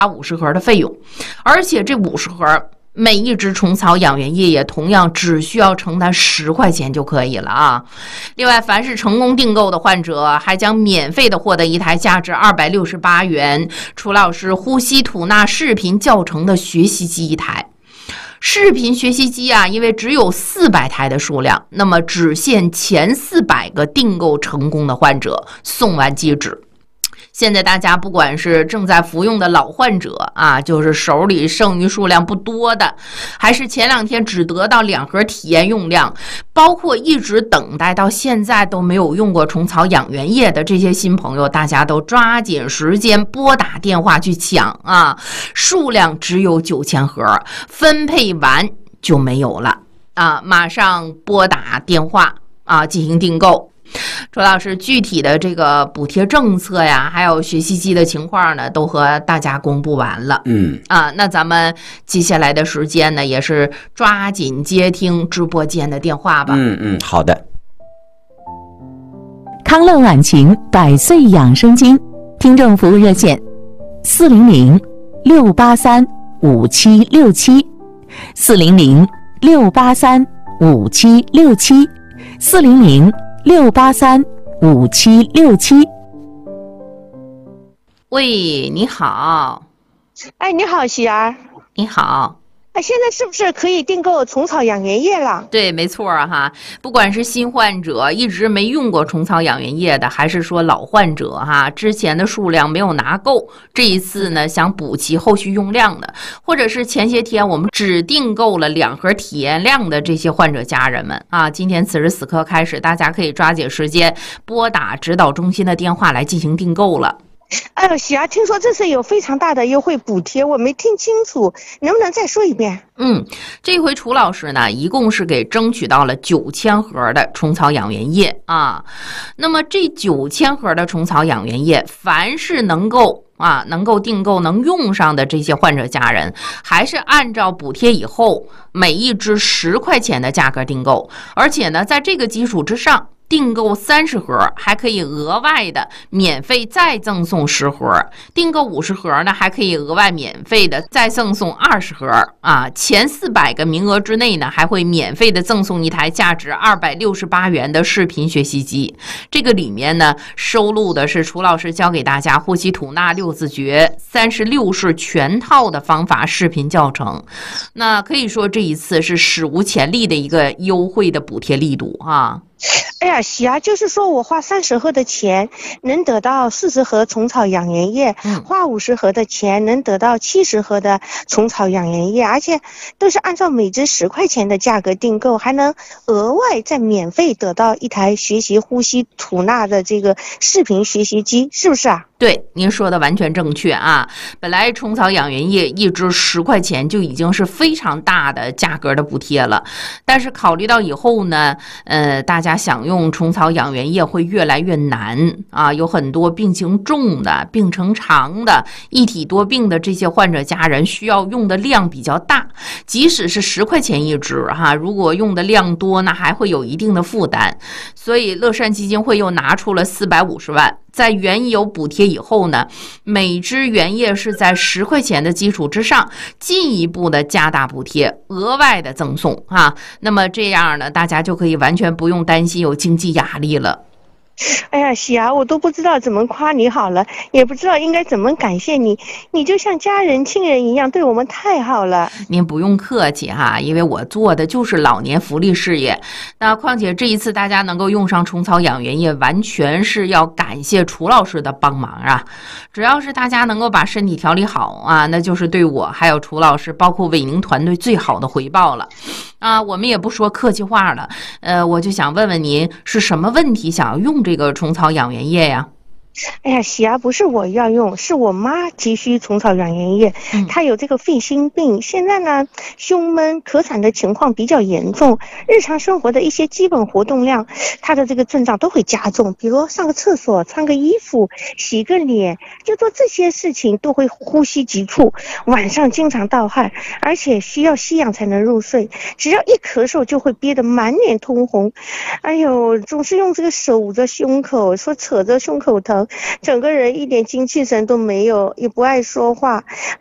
50盒的费用，而且这50盒每一支虫草养元液也同样只需要承担10块钱就可以了啊。另外，凡是成功订购的患者还将免费的获得一台价值268元楚老师呼吸吐纳视频教程的学习机一台。视频学习机啊，因为只有400台的数量，那么只限前400个订购成功的患者送完即止。现在大家不管是正在服用的老患者啊，就是手里剩余数量不多的，还是前2天只得到2盒体验用量，包括一直等待到现在都没有用过虫草养元液的这些新朋友，大家都抓紧时间拨打电话去抢啊！数量只有9000盒，分配完就没有了啊！马上拨打电话啊进行订购。楚老师具体的这个补贴政策呀，还有学习机的情况呢，都和大家公布完了。那咱们接下来的时间呢，也是抓紧接听直播间的电话吧。 好的。 康乐晚晴100岁养生经听众服务热线：400-683-5767 400-683-5767 400-683-5767。 喂，你好。 哎，你好，喜儿。 你好。 现在是不是可以订购虫草养元液了？ 对，没错哈。不管是新患者一直没用过虫草养元液的，还是说老患者哈，之前的数量没有拿够，这一次呢想补齐后续用量的，或者是前些天我们只订购了2盒体验量的这些患者家人们啊，今天此时此刻开始，大家可以抓紧时间拨打指导中心的电话来进行订购了。 哎呦，喜儿，听说这次有非常大的优惠补贴，我没听清楚，能不能再说一遍？ 这回楚老师呢，一共是给争取到了9000盒的虫草养元液啊。那么这9000盒的虫草养元液，凡是能够订购能用上的这些患者家人，还是按照补贴以后每一支10块钱的价格订购，而且呢，在这个基础之上，订购30盒还可以额外的免费再赠送10盒，订购50盒呢还可以额外免费的再赠送20盒啊！前400个名额之内呢还会免费的赠送一台价值268元的视频学习机。这个里面呢收录的是楚老师教给大家呼吸吐纳6字诀36式全套的方法视频教程。那可以说这一次是史无前例的一个优惠的补贴力度啊！ 哎呀，喜儿，就是说我花30盒的钱能得到40盒虫草养元液，花50盒的钱能得到70盒的虫草养元液，而且都是按照每支10块钱的价格订购，还能额外再免费得到一台学习呼吸吐纳的这个视频学习机，是不是啊？ 对，您说的完全正确啊！本来虫草养元液一支10块钱就已经是非常大的价格的补贴了，但是考虑到以后呢，大家想用虫草养元液会越来越难啊，有很多病情重的、病程长的、一体多病的这些患者家人需要用的量比较大，即使是10块钱一支哈，如果用的量多，那还会有一定的负担，所以乐善基金会又拿出了450万。在原有补贴以后呢，每支原液是在10块钱的基础之上，进一步的加大补贴，额外的赠送啊。那么这样呢，大家就可以完全不用担心有经济压力了。 哎呀，喜儿，我都不知道怎么夸你好了，也不知道应该怎么感谢你，你就像家人亲人一样，对我们太好了。 您不用客气哈，因为我做的就是老年福利事业。那况且这一次大家能够用上虫草养元液，完全是要感谢楚老师的帮忙啊！只要是大家能够把身体调理好啊，那就是对我还有楚老师，包括伟宁团队最好的回报了。啊，我们也不说客气话了，我就想问问您是什么问题想要用这个虫草养元液呀？ 哎呀，喜儿，不是我要用，是我妈急需虫草养元液。她有这个肺心病，现在呢胸闷咳喘的情况比较严重，日常生活的一些基本活动量，她的这个症状都会加重，比如上个厕所、穿个衣服、洗个脸，就做这些事情都会呼吸急促，晚上经常盗汗，而且需要吸氧才能入睡，只要一咳嗽就会憋得满脸通红。哎呦，总是用这个手捂着胸口，说扯着胸口疼。 整个人一点精气神都没有，也不爱说话，